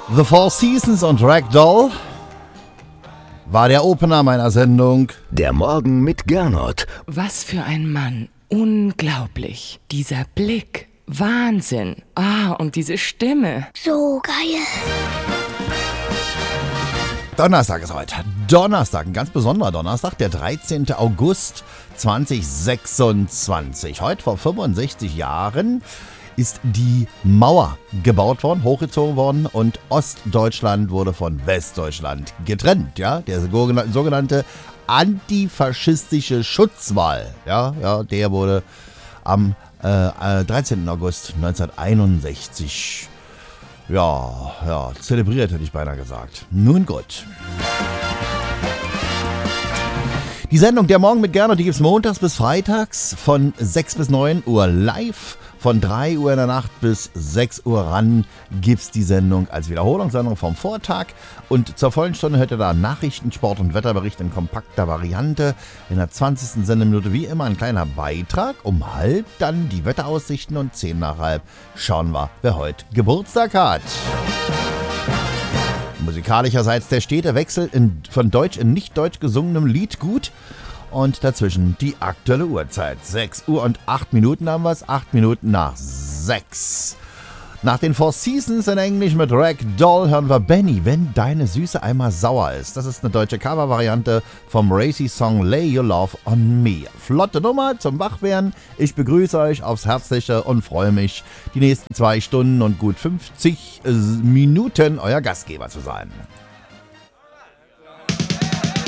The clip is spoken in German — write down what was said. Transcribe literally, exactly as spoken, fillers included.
The Four Seasons und Ragdoll war der Opener meiner Sendung. Der Morgen mit Gernot. Was für ein Mann. Unglaublich. Dieser Blick. Wahnsinn. Ah, und diese Stimme. So geil. Donnerstag ist heute. Donnerstag, ein ganz besonderer Donnerstag, der dreizehnten August zweitausendsechsundzwanzig. Heute vor fünfundsechzig Jahren ist die Mauer gebaut worden, hochgezogen worden und Ostdeutschland wurde von Westdeutschland getrennt. Ja, der sogenannte antifaschistische Schutzwall, ja, ja, der wurde am äh, dreizehnten August neunzehnhunderteinundsechzig ja, ja, zelebriert, hätte ich beinahe gesagt. Nun gut. Die Sendung Der Morgen mit Gernot, die gibt es montags bis freitags von sechs bis neun Uhr live. Von drei Uhr in der Nacht bis sechs Uhr ran gibt es die Sendung als Wiederholungssendung vom Vortag. Und zur vollen Stunde hört ihr da Nachrichten, Sport und Wetterbericht in kompakter Variante. In der zwanzigsten Sendeminute wie immer ein kleiner Beitrag. Um halb dann die Wetteraussichten und zehn nach halb schauen wir, wer heute Geburtstag hat. Musikalischerseits der stete Wechsel in, von deutsch in nicht deutsch gesungenem Lied gut. Und dazwischen die aktuelle Uhrzeit. sechs Uhr und acht Minuten haben wir es. acht Minuten nach sechs. Nach den Four Seasons in Englisch mit Ragdoll hören wir Benny, wenn deine Süße einmal sauer ist. Das ist eine deutsche Covervariante vom Racy-Song Lay Your Love on Me. Flotte Nummer zum Wachwerden. Ich begrüße euch aufs Herzliche und freue mich, die nächsten zwei Stunden und gut fünfzig Minuten euer Gastgeber zu sein.